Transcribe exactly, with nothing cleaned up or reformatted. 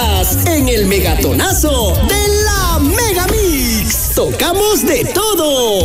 Estás en el Megatonazo de la Mega Mix. Tocamos de todo.